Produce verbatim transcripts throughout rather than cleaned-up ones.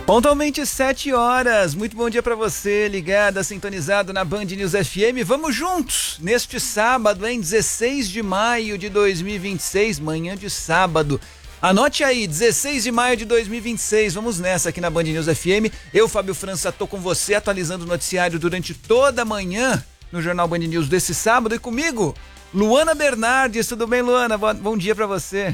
Pontualmente sete horas, muito bom dia para você, ligada, sintonizado na Band News F M. Vamos juntos neste sábado, em dezesseis de maio de dois mil e vinte e seis, manhã de sábado. Anote aí, dezesseis de maio de dois mil e vinte e seis, vamos nessa aqui na Band News F M. Eu, Fábio França, tô com você atualizando o noticiário durante toda a manhã no Jornal Band News desse sábado. E comigo, Luana Bernardes. Tudo bem, Luana? Bom dia para você.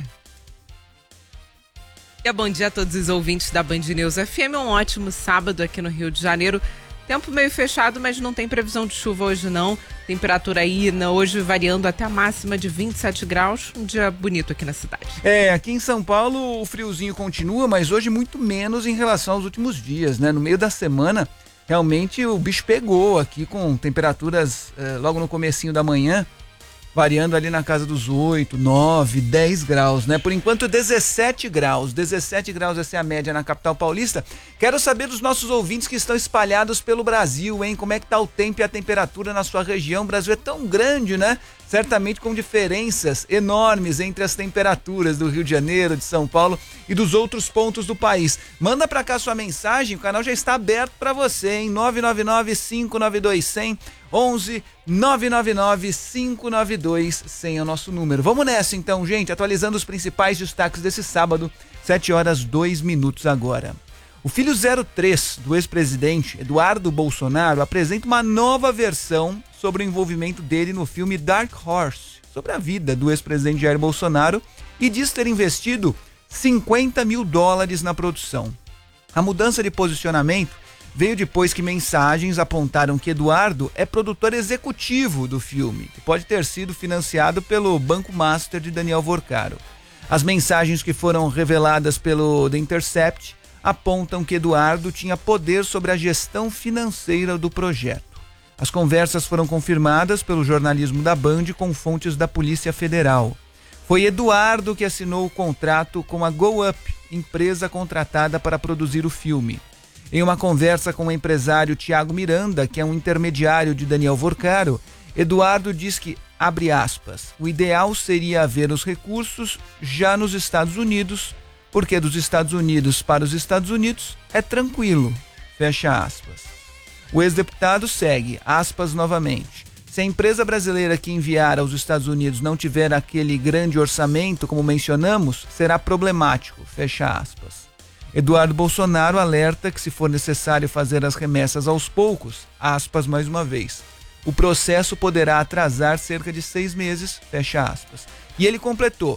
Bom dia a todos os ouvintes da Band News F M. Um ótimo sábado aqui no Rio de Janeiro. Tempo meio fechado, mas não tem previsão de chuva hoje não. Temperatura aí na, hoje variando até a máxima de vinte e sete graus. Um dia bonito aqui na cidade. É, aqui em São Paulo o friozinho continua, mas hoje muito menos em relação aos últimos dias, né? No meio da semana, realmente o bicho pegou aqui com temperaturas eh, logo no comecinho da manhã, variando ali na casa dos oito, nove, dez graus, né? Por enquanto, dezessete graus. dezessete graus, essa é a média na capital paulista. Quero saber dos nossos ouvintes que estão espalhados pelo Brasil, hein? Como é que tá o tempo e a temperatura na sua região? O Brasil é tão grande, né? Certamente com diferenças enormes entre as temperaturas do Rio de Janeiro, de São Paulo e dos outros pontos do país. Manda pra cá sua mensagem, o canal já está aberto para você, hein? nove nove nove, cinco nove dois, zero zero, onze nove nove nove, cinco nove dois, zero zero é o nosso número. Vamos nessa então, gente, atualizando os principais destaques desse sábado, sete horas, dois minutos agora. O filho zero três do ex-presidente Eduardo Bolsonaro apresenta uma nova versão sobre o envolvimento dele no filme Dark Horse, sobre a vida do ex-presidente Jair Bolsonaro, e diz ter investido cinquenta mil dólares na produção. A mudança de posicionamento veio depois que mensagens apontaram que Eduardo é produtor executivo do filme, que pode ter sido financiado pelo Banco Master de Daniel Vorcaro. As mensagens que foram reveladas pelo The Intercept apontam que Eduardo tinha poder sobre a gestão financeira do projeto. As conversas foram confirmadas pelo jornalismo da Band com fontes da Polícia Federal. Foi Eduardo que assinou o contrato com a Go Up, empresa contratada para produzir o filme. Em uma conversa com o empresário Tiago Miranda, que é um intermediário de Daniel Vorcaro, Eduardo diz que, abre aspas, o ideal seria haver os recursos já nos Estados Unidos, porque dos Estados Unidos para os Estados Unidos é tranquilo, fecha aspas. O ex-deputado segue, aspas novamente, se a empresa brasileira que enviar aos Estados Unidos não tiver aquele grande orçamento, como mencionamos, será problemático, fecha aspas. Eduardo Bolsonaro alerta que se for necessário fazer as remessas aos poucos, aspas mais uma vez, o processo poderá atrasar cerca de seis meses, fecha aspas. E ele completou,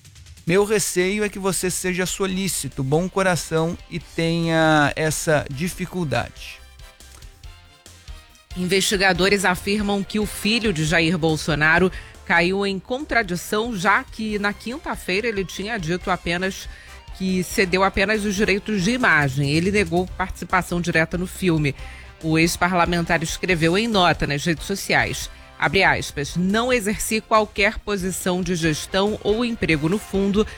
meu receio é que você seja solícito, bom coração e tenha essa dificuldade. Investigadores afirmam que o filho de Jair Bolsonaro caiu em contradição, já que na quinta-feira ele tinha dito apenas que cedeu apenas os direitos de imagem. Ele negou participação direta no filme. O ex-parlamentar escreveu em nota nas redes sociais, abre aspas, não exerci qualquer posição de gestão ou emprego no fundo,